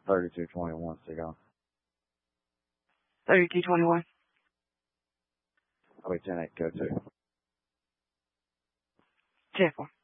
3221 Seagull. 3221. Wait, 10-8, go 2. 10-4.